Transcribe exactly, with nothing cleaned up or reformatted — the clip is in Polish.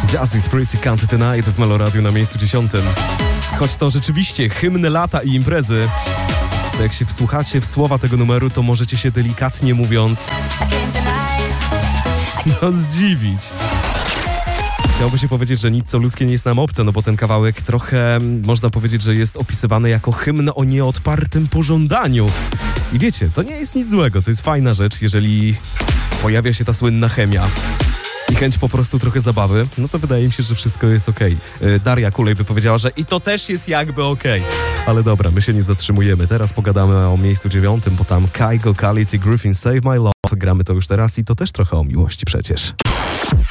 Jazzy Pretty Can't Tonight w Meloradiu na miejscu dziesiątym. Choć to rzeczywiście hymn lata i imprezy, to jak się wsłuchacie w słowa tego numeru, to możecie się delikatnie mówiąc no zdziwić. Chciałoby się powiedzieć, że nic co ludzkie nie jest nam obce, no bo ten kawałek trochę, można powiedzieć, że jest opisywany jako hymn o nieodpartym pożądaniu. I wiecie, to nie jest nic złego, to jest fajna rzecz, jeżeli pojawia się ta słynna chemia i chęć po prostu trochę zabawy, no to wydaje mi się, że wszystko jest okej. Okay. Daria Kulej by powiedziała, że i to też jest jakby okej. Okay. Ale dobra, my się nie zatrzymujemy. Teraz pogadamy o miejscu dziewiątym, bo tam Kygo, Khalid i Griffin Save My Love. Gramy to już teraz i to też trochę o miłości przecież.